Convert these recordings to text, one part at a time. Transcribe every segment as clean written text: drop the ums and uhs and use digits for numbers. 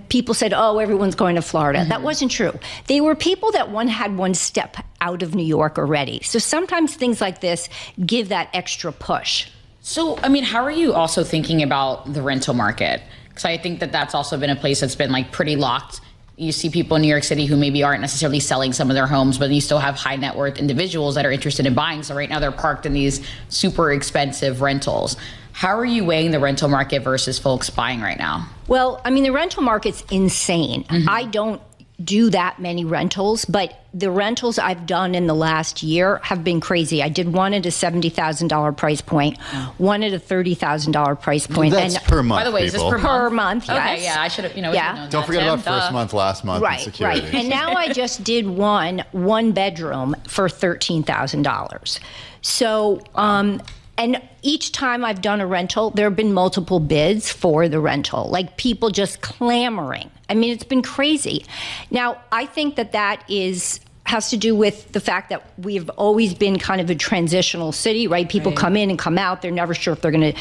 people said, oh, everyone's going to Florida. That wasn't true. They were people that had one step out of New York already. So sometimes things like this give that extra push. So, I mean, how are you also thinking about the rental market? Because I think that that's also been a place that's been like pretty locked. You see people in New York City who maybe aren't necessarily selling some of their homes, but you still have high net worth individuals that are interested in buying. So right now they're parked in these super expensive rentals. How are you weighing the rental market versus folks buying right now? Well, I mean, the rental market's insane. I don't do that many rentals, but the rentals I've done in the last year have been crazy. I did one at a $70,000 price point, one at a $30,000 price point. That's and per month. By the way, is this per month? Per month, yes. Okay, yeah, I should have, we should have known Don't that, forget Tim. about first month, last month, and security. Right. And now I just did one bedroom for $13,000. So, and each time I've done a rental, there have been multiple bids for the rental, like people just clamoring. I mean, it's been crazy. Now, I think that has to do with the fact that we've always been kind of a transitional city, right? People come in and come out. They're never sure if they're going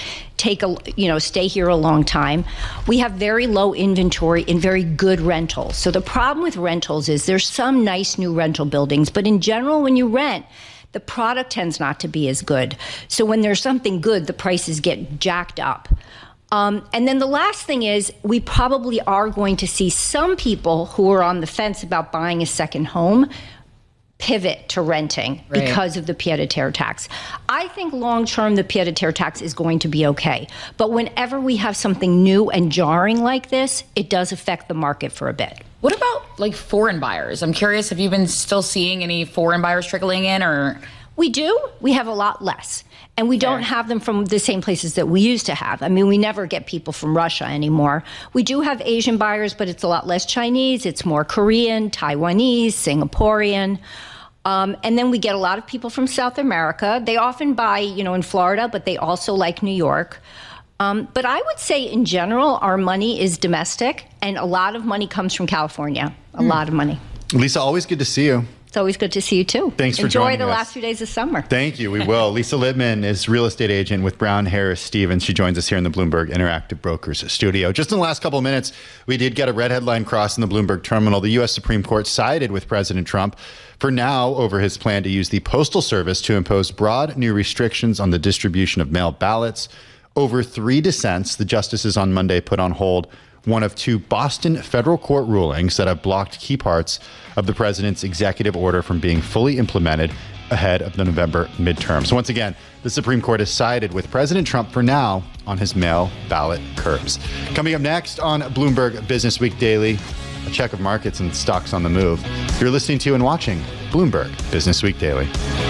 to stay here a long time. We have very low inventory in very good rentals. So the problem with rentals is there's some nice new rental buildings, but in general, when you rent, the product tends not to be as good. So when there's something good, the prices get jacked up. And then the last thing is we probably are going to see some people who are on the fence about buying a second home pivot to renting because of the pied-à-terre tax. I think long-term the pied-à-terre tax is going to be okay. But whenever we have something new and jarring like this, it does affect the market for a bit. What about like foreign buyers? I'm curious, have you been still seeing any foreign buyers trickling in or? We do. We have a lot less. And we don't have them from the same places that we used to have. I mean, we never get people from Russia anymore. We do have Asian buyers, but it's a lot less Chinese. It's more Korean, Taiwanese, Singaporean. And then we get a lot of people from South America. They often buy, in Florida, but they also like New York. But I would say in general, our money is domestic, and a lot of money comes from California. A lot of money. Lisa, always good to see you. It's always good to see you, too. Thanks for joining us. Enjoy the last few days of summer. Thank you. We will. Lisa Littman is real estate agent with Brown Harris Stevens. She joins us here in the Bloomberg Interactive Brokers studio. Just in the last couple of minutes, we did get a red headline cross in the Bloomberg terminal. The U.S. Supreme Court sided with President Trump for now over his plan to use the Postal Service to impose broad new restrictions on the distribution of mail ballots. Over 3 dissents, the justices on Monday put on hold one of 2 Boston federal court rulings that have blocked key parts of the president's executive order from being fully implemented ahead of the November midterms. So once again, the Supreme Court has sided with President Trump for now on his mail ballot curbs. Coming up next on Bloomberg Business Daily, a check of markets and stocks on the move. You're listening to and watching Bloomberg Business Week Daily.